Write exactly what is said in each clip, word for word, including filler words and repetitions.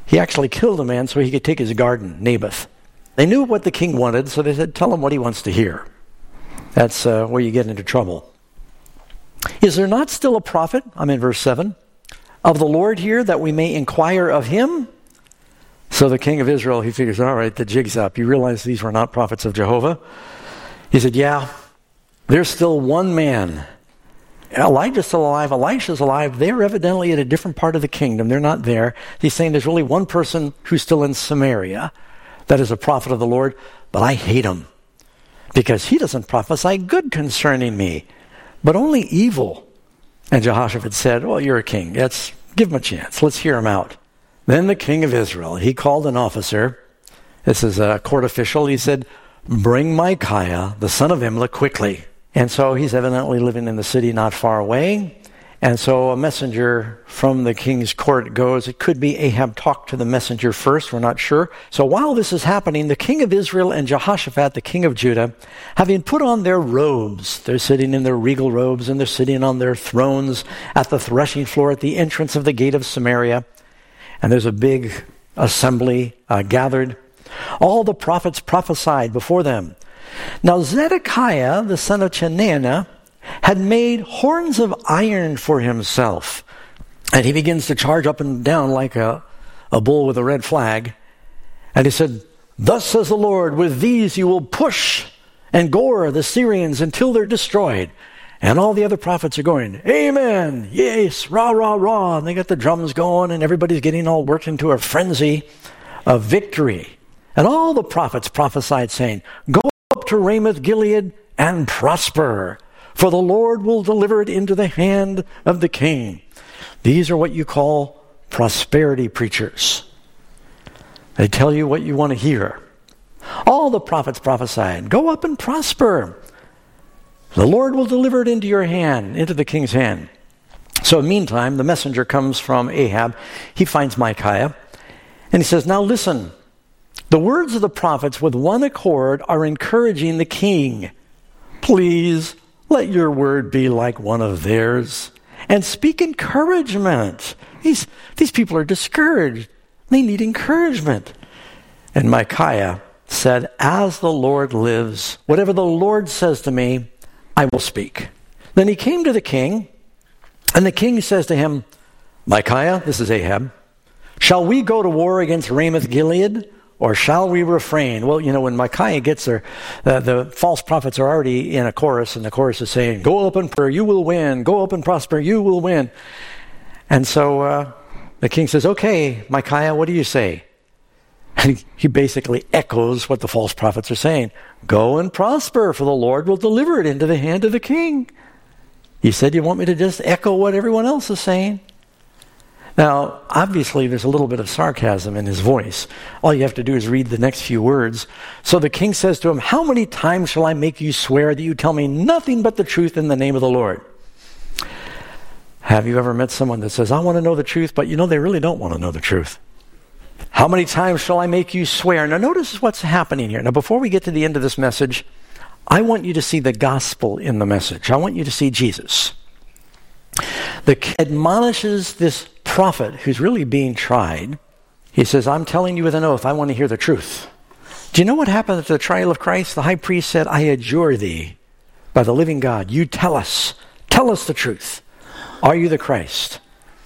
He actually killed a man so he could take his garden, Naboth. They knew what the king wanted, so they said, tell him what he wants to hear. That's uh, where you get into trouble. Is there not still a prophet, I'm in verse seven, of the Lord here that we may inquire of him? So the king of Israel, he figures, all right, the jig's up. You realize these were not prophets of Jehovah? He said, yeah, there's still one man. Elijah's still alive. Elisha's alive. They're evidently at a different part of the kingdom. They're not there. He's saying there's really one person who's still in Samaria that is a prophet of the Lord, but I hate him because he doesn't prophesy good concerning me, but only evil. And Jehoshaphat said, well, you're a king. Let's give him a chance. Let's hear him out. Then the king of Israel, he called an officer. This is a court official. He said, bring Micaiah, the son of Imlah, quickly. And so he's evidently living in the city not far away. And so a messenger from the king's court goes. It could be Ahab talked to the messenger first. We're not sure. So while this is happening, the king of Israel and Jehoshaphat, the king of Judah, having put on their robes, they're sitting in their regal robes and they're sitting on their thrones at the threshing floor at the entrance of the gate of Samaria. And there's a big assembly uh, gathered. All the prophets prophesied before them. Now Zedekiah, the son of Chenaanah, had made horns of iron for himself. And he begins to charge up and down like a, a bull with a red flag. And he said, thus says the Lord, with these you will push and gore the Syrians until they're destroyed. And all the other prophets are going, amen, yes, rah, rah, rah. And they got the drums going and everybody's getting all worked into a frenzy of victory. And all the prophets prophesied saying, go up to Ramoth Gilead and prosper, for the Lord will deliver it into the hand of the king. These are what you call prosperity preachers. They tell you what you want to hear. All the prophets prophesied, go up and prosper. The Lord will deliver it into your hand, into the king's hand. So meantime, the messenger comes from Ahab. He finds Micaiah, and he says, now listen, the words of the prophets with one accord are encouraging the king. Please let your word be like one of theirs and speak encouragement. These, these people are discouraged. They need encouragement. And Micaiah said, as the Lord lives, whatever the Lord says to me, I will speak. Then he came to the king, and the king says to him, Micaiah, this is Ahab, shall we go to war against Ramoth Gilead, or shall we refrain? Well, you know, when Micaiah gets there, uh, the false prophets are already in a chorus, and the chorus is saying, go up and prosper, you will win. Go up and prosper, you will win. And so uh, the king says, okay, Micaiah, what do you say? And he basically echoes what the false prophets are saying. Go and prosper, for the Lord will deliver it into the hand of the king. You said you want me to just echo what everyone else is saying? Now, obviously, there's a little bit of sarcasm in his voice. All you have to do is read the next few words. So the king says to him, how many times shall I make you swear that you tell me nothing but the truth in the name of the Lord? Have you ever met someone that says, I want to know the truth, but you know they really don't want to know the truth? How many times shall I make you swear? Now notice what's happening here. Now before we get to the end of this message, I want you to see the gospel in the message. I want you to see Jesus. The king admonishes this prophet who's really being tried. He says, I'm telling you with an oath, I want to hear the truth. Do you know what happened at the trial of Christ? The high priest said, I adjure thee by the living God. You tell us. Tell us the truth. Are you the Christ?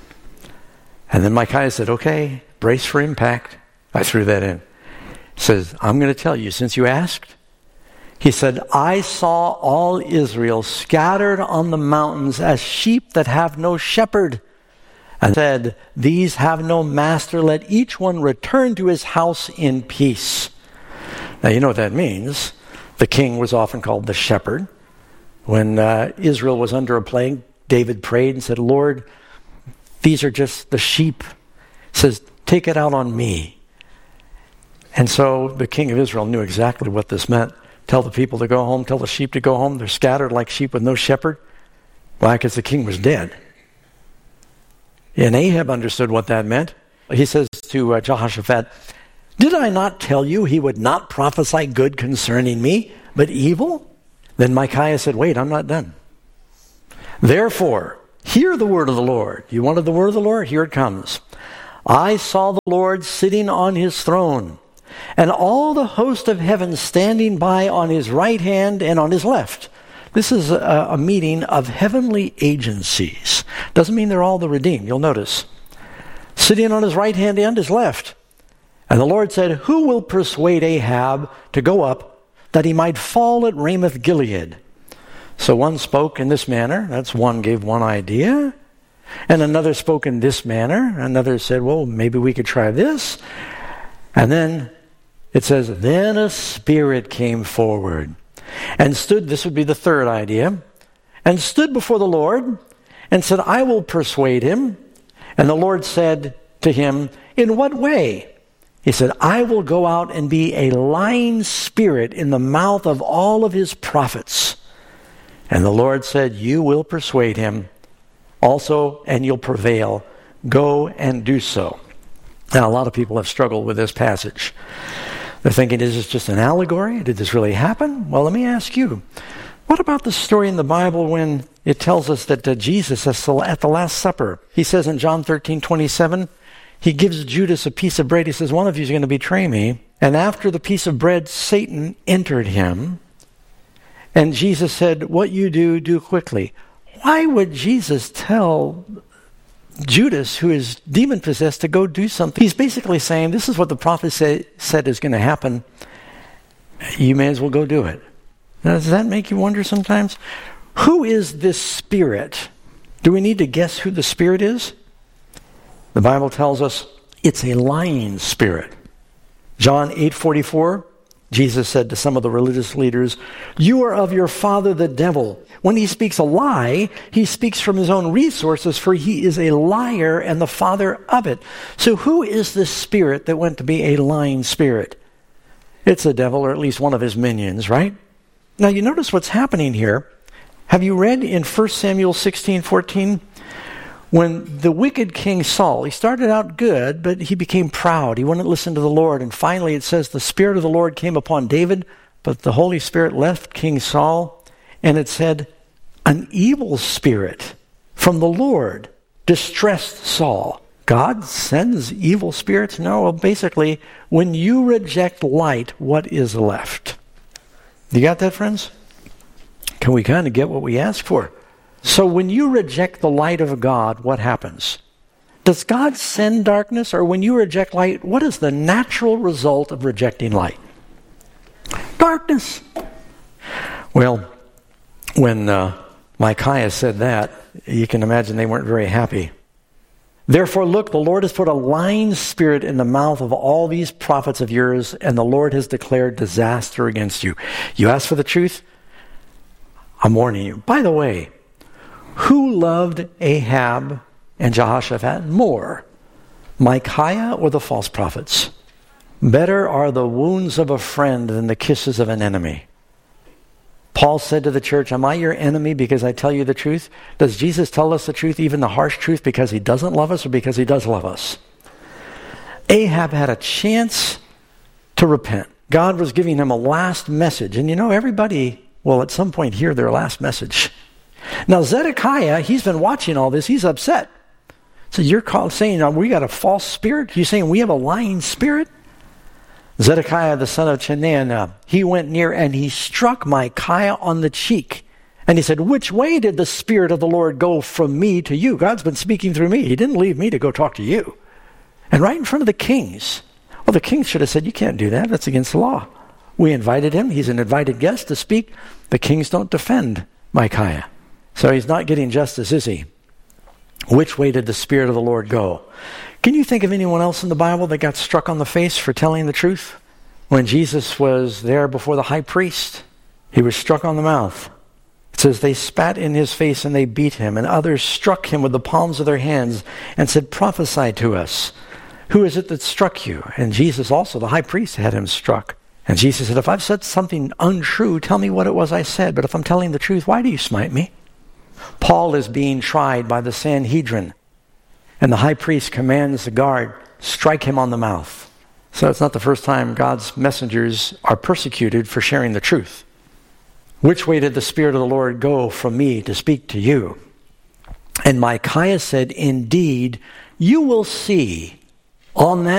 And then Micaiah said, okay, brace for impact. I threw that in. He says, I'm going to tell you, since you asked. He said, I saw all Israel scattered on the mountains as sheep that have no shepherd. And said, these have no master. Let each one return to his house in peace. Now, you know what that means. The king was often called the shepherd. When uh, Israel was under a plague, David prayed and said, Lord, these are just the sheep. He says, take it out on me. And so the king of Israel knew exactly what this meant. Tell the people to go home, tell the sheep to go home. They're scattered like sheep with no shepherd. Why? Because the king was dead. And Ahab understood what that meant. He says to uh, Jehoshaphat, did I not tell you he would not prophesy good concerning me, but evil? Then Micaiah said, wait, I'm not done. Therefore, hear the word of the Lord. You wanted the word of the Lord? Here it comes. I saw the Lord sitting on his throne, and all the host of heaven standing by on his right hand and on his left. This is a, a meeting of heavenly agencies. Doesn't mean they're all the redeemed, you'll notice. Sitting on his right hand and his left. And the Lord said, who will persuade Ahab to go up, that he might fall at Ramoth Gilead? So one spoke in this manner. That's one gave one idea. And another spoke in this manner. Another said, well, maybe we could try this. And then it says, then a spirit came forward and stood, this would be the third idea, and stood before the Lord and said, I will persuade him. And the Lord said to him, in what way? He said, I will go out and be a lying spirit in the mouth of all of his prophets. And the Lord said, you will persuade him also, and you'll prevail. Go and do so. Now, a lot of people have struggled with this passage. They're thinking, is this just an allegory? Did this really happen? Well, let me ask you, what about the story in the Bible when it tells us that uh, Jesus is at the Last Supper? He says in John thirteen twenty-seven, he gives Judas a piece of bread. He says, one of you is going to betray me. And after the piece of bread, Satan entered him. And Jesus said, what you do, do quickly. Why would Jesus tell Judas, who is demon-possessed, to go do something? He's basically saying, this is what the prophet say, said is going to happen. You may as well go do it. Now, does that make you wonder sometimes? Who is this spirit? Do we need to guess who the spirit is? The Bible tells us it's a lying spirit. John eight forty-four, Jesus said to some of the religious leaders, you are of your father the devil. When he speaks a lie, he speaks from his own resources, for he is a liar and the father of it. So who is this spirit that went to be a lying spirit? It's the devil, or at least one of his minions, right? Now you notice what's happening here. Have you read in First Samuel sixteen fourteen? When the wicked king Saul, he started out good, but he became proud. He wouldn't listen to the Lord. And finally it says the Spirit of the Lord came upon David, but the Holy Spirit left King Saul. And it said, an evil spirit from the Lord distressed Saul. God sends evil spirits? No, well, basically, when you reject light, what is left? You got that, friends? Can we kind of get what we ask for? So when you reject the light of God, what happens? Does God send darkness? Or when you reject light, what is the natural result of rejecting light? Darkness. Well, when uh, Micaiah said that, you can imagine they weren't very happy. Therefore, look, the Lord has put a lying spirit in the mouth of all these prophets of yours, and the Lord has declared disaster against you. You ask for the truth? I'm warning you. By the way, who loved Ahab and Jehoshaphat more, Micaiah or the false prophets? Better are the wounds of a friend than the kisses of an enemy. Paul said to the church, am I your enemy because I tell you the truth? Does Jesus tell us the truth, even the harsh truth, because he doesn't love us or because he does love us? Ahab had a chance to repent. God was giving him a last message. And you know, everybody will at some point hear their last message. Now, Zedekiah, he's been watching all this. He's upset. So you're called, saying, oh, we got a false spirit? You're saying we have a lying spirit? Zedekiah, the son of Chenaanah, he went near and he struck Micaiah on the cheek. And he said, which way did the Spirit of the Lord go from me to you? God's been speaking through me. He didn't leave me to go talk to you. And right in front of the kings. Well, the kings should have said, you can't do that. That's against the law. We invited him. He's an invited guest to speak. The kings don't defend Micaiah. So he's not getting justice, is he? Which way did the Spirit of the Lord go? Can you think of anyone else in the Bible that got struck on the face for telling the truth? When Jesus was there before the high priest, he was struck on the mouth. It says they spat in his face and they beat him, and others struck him with the palms of their hands and said, prophesy to us. Who is it that struck you? And Jesus also, the high priest, had him struck. And Jesus said, if I've said something untrue, tell me what it was I said. But if I'm telling the truth, why do you smite me? Paul is being tried by the Sanhedrin. And the high priest commands the guard, strike him on the mouth. So it's not the first time God's messengers are persecuted for sharing the truth. Which way did the Spirit of the Lord go from me to speak to you? And Micaiah said, indeed, you will see On that